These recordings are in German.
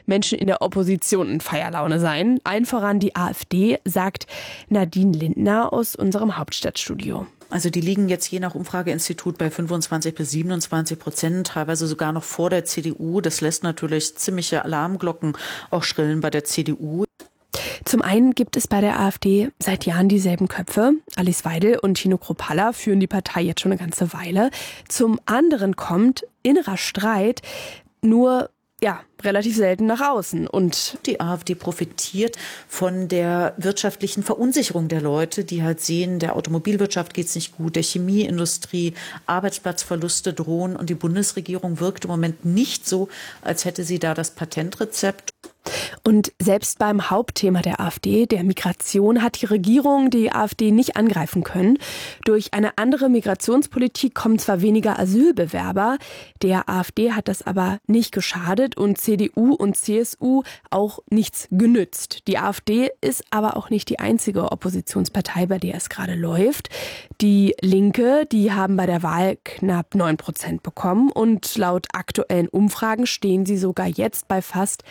Menschen in der Opposition in Feierlaune seien. Allen voran die AfD, sagt Nadine Lindner aus unserem Hauptstadtstudio. Also die liegen jetzt je nach Umfrageinstitut bei 25-27%, teilweise sogar noch vor der CDU. Das lässt natürlich ziemliche Alarmglocken auch schrillen bei der CDU. Zum einen gibt es bei der AfD seit Jahren dieselben Köpfe. Alice Weidel und Tino Kruppalla führen die Partei jetzt schon eine ganze Weile. Zum anderen kommt innerer Streit, nur relativ selten nach außen. Und die AfD profitiert von der wirtschaftlichen Verunsicherung der Leute, die halt sehen, der Automobilwirtschaft geht es nicht gut, der Chemieindustrie, Arbeitsplatzverluste drohen und die Bundesregierung wirkt im Moment nicht so, als hätte sie da das Patentrezept. Und selbst beim Hauptthema der AfD, der Migration, hat die Regierung die AfD nicht angreifen können. Durch eine andere Migrationspolitik kommen zwar weniger Asylbewerber, der AfD hat das aber nicht geschadet und CDU und CSU auch nichts genützt. Die AfD ist aber auch nicht die einzige Oppositionspartei, bei der es gerade läuft. Die Linke, die haben bei der Wahl knapp 9% bekommen und laut aktuellen Umfragen stehen sie sogar jetzt bei fast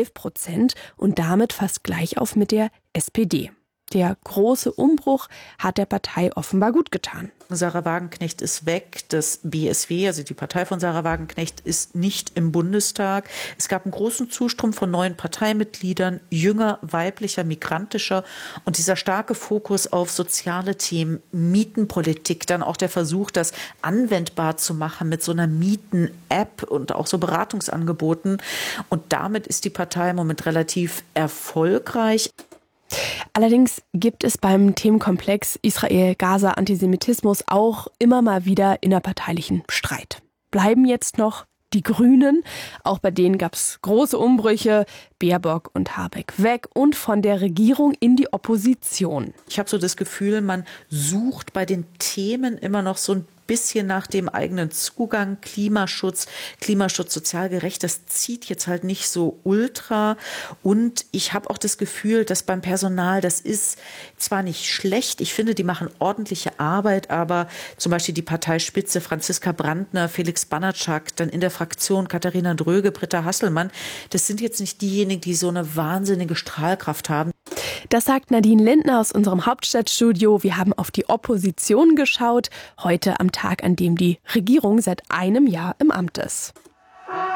11% und damit fast gleich auf mit der SPD. Der große Umbruch hat der Partei offenbar gut getan. Sarah Wagenknecht ist weg, das BSW, also die Partei von Sarah Wagenknecht, ist nicht im Bundestag. Es gab einen großen Zustrom von neuen Parteimitgliedern, jünger, weiblicher, migrantischer und dieser starke Fokus auf soziale Themen, Mietenpolitik, dann auch der Versuch, das anwendbar zu machen mit so einer Mieten-App und auch so Beratungsangeboten. Und damit ist die Partei im Moment relativ erfolgreich. Allerdings gibt es beim Themenkomplex Israel, Gaza, Antisemitismus auch immer mal wieder innerparteilichen Streit. Bleiben jetzt noch die Grünen. Auch bei denen gab es große Umbrüche. Baerbock und Habeck weg und von der Regierung in die Opposition. Ich habe so das Gefühl, man sucht bei den Themen immer noch so ein bisschen nach dem eigenen Zugang. Klimaschutz sozial gerecht, das zieht jetzt halt nicht so ultra. Und ich habe auch das Gefühl, dass beim Personal, das ist zwar nicht schlecht, ich finde, die machen ordentliche Arbeit, aber zum Beispiel die Parteispitze Franziska Brandner, Felix Banatschak, dann in der Fraktion Katharina Dröge, Britta Hasselmann, das sind jetzt nicht diejenigen, die so eine wahnsinnige Strahlkraft haben. Das sagt Nadine Lindner aus unserem Hauptstadtstudio. Wir haben auf die Opposition geschaut, heute am Tag, an dem die Regierung seit einem Jahr im Amt ist.